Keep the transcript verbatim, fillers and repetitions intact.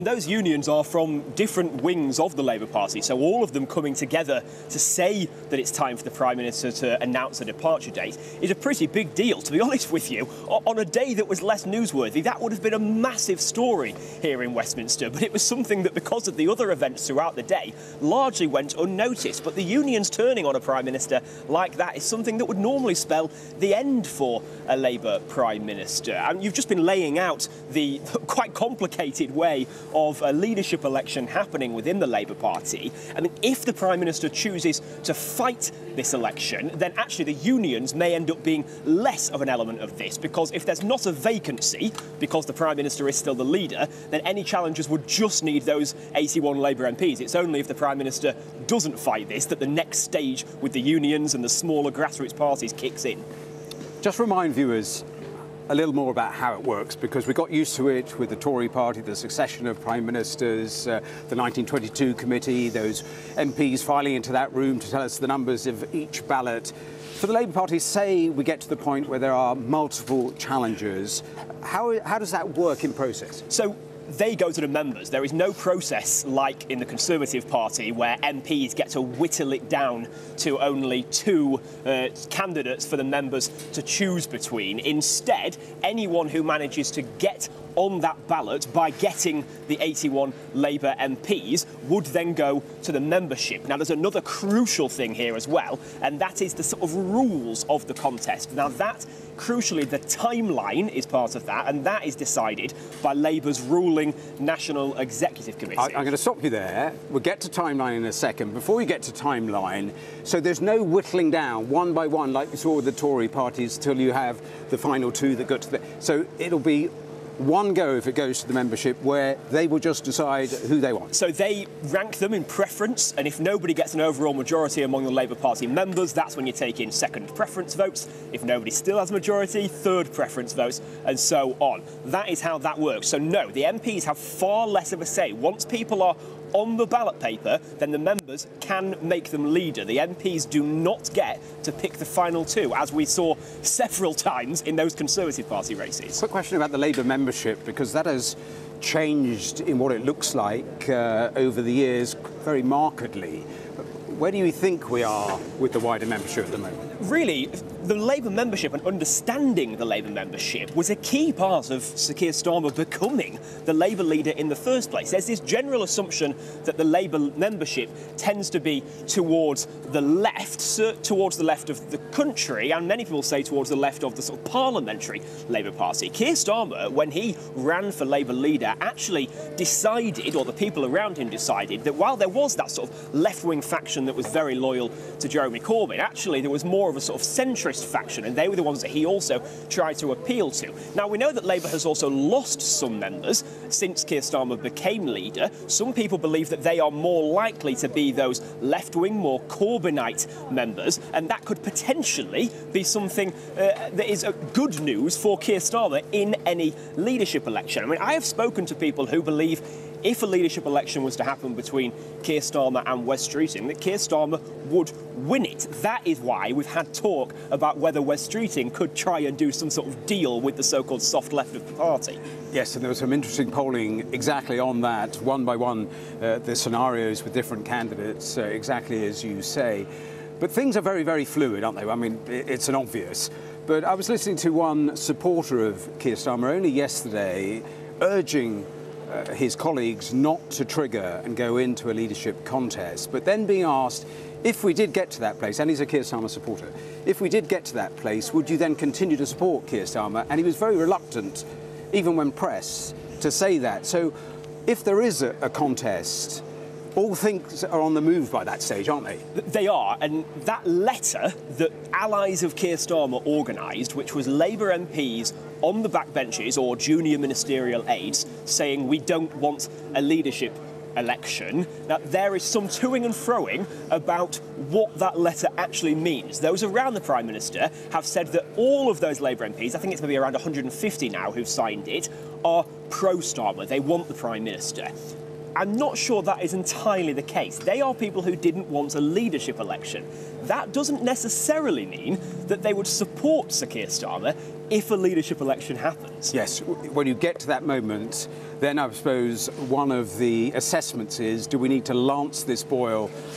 Those unions are from different wings of the Labour Party, so all of them coming together to say that it's time for the Prime Minister to announce a departure date is a pretty big deal. To be honest with you, on a day that was less newsworthy, that would have been a massive story here in Westminster, but it was something that, because of the other events throughout the day, largely went unnoticed. But the unions turning on a Prime Minister like that is something that would normally spell the end for a Labour Prime Minister. And you've just been laying out the quite complicated way of a leadership election happening within the Labour Party. I mean, if the Prime Minister chooses to fight this election, then actually the unions may end up being less of an element of this, because if there's not a vacancy, because the Prime Minister is still the leader, then any challengers would just need those eighty-one Labour M Ps. It's only if the Prime Minister doesn't fight this that the next stage with the unions and the smaller grassroots parties kicks in. Just remind viewers a little more about how it works, because we got used to it with the Tory party, the succession of prime ministers, uh, the nineteen twenty-two committee, those M Ps filing into that room to tell us the numbers of each ballot. For the Labour Party, say we get to the point where there are multiple challengers, how, how does that work in process? So they go to the members. There is no process like in the Conservative Party where M Ps get to whittle it down to only two uh, candidates for the members to choose between. Instead, anyone who manages to get on that ballot by getting the eighty-one Labour M Ps would then go to the membership. Now, there's another crucial thing here as well, and that is the sort of rules of the contest. Now, that, crucially, the timeline is part of that, and that is decided by Labour's ruling National Executive Committee. I, I'm going to stop you there. We'll get to timeline in a second. Before we get to timeline, so there's no whittling down one by one like we saw with the Tory parties till you have the final two that got to the... So it'll be one go if it goes to the membership, where they will just decide who they want. So they rank them in preference, and if nobody gets an overall majority among the Labour Party members, that's when you take in second preference votes. If nobody still has a majority, third preference votes, and so on. That is how that works. So no, the M Ps have far less of a say. Once people are on the ballot paper, then the members can make them leader. The M Ps do not get to pick the final two, as we saw several times in those Conservative Party races. Quick question about the Labour membership, because that has changed in what it looks like uh, over the years very markedly. Where do you think we are with the wider membership at the moment? Really, the Labour membership and understanding the Labour membership was a key part of Sir Keir Starmer becoming the Labour leader in the first place. There's this general assumption that the Labour membership tends to be towards the left, towards the left of the country, and many people say towards the left of the sort of parliamentary Labour Party. Keir Starmer, when he ran for Labour leader, actually decided, or the people around him decided, that while there was that sort of left-wing faction that was very loyal to Jeremy Corbyn, actually there was more of a sort of centrist faction, and they were the ones that he also tried to appeal to. Now, we know that Labour has also lost some members since Keir Starmer became leader. Some people believe that they are more likely to be those left-wing, more Corbynite members, and that could potentially be something uh, that is uh, good news for Keir Starmer in any leadership election. I mean, I have spoken to people who believe if a leadership election was to happen between Keir Starmer and Wes Streeting, that Keir Starmer would win it. That is why we've had talk about whether Wes Streeting could try and do some sort of deal with the so-called soft left of the party. Yes, and there was some interesting polling exactly on that, one by one, uh, the scenarios with different candidates, uh, exactly as you say. But things are very, very fluid, aren't they? I mean, it's an obvious. But I was listening to one supporter of Keir Starmer only yesterday urging Uh, his colleagues not to trigger and go into a leadership contest, but then being asked, if we did get to that place, and he's a Keir Starmer supporter, if we did get to that place, would you then continue to support Keir Starmer? And he was very reluctant, even when pressed, to say that. So if there is a, a contest, all things are on the move by that stage, aren't they? They are, and that letter that allies of Keir Starmer organised, which was Labour M Ps on the backbenches or junior ministerial aides saying we don't want a leadership election. Now, there is some toing and froing about what that letter actually means. Those around the Prime Minister have said that all of those Labour M Ps, I think it's maybe around one hundred fifty now who've signed it, are pro-Starmer. They want the Prime Minister. I'm not sure that is entirely the case. They are people who didn't want a leadership election. That doesn't necessarily mean that they would support Sir Keir Starmer if a leadership election happens. Yes, when you get to that moment, then I suppose one of the assessments is, do we need to lance this boil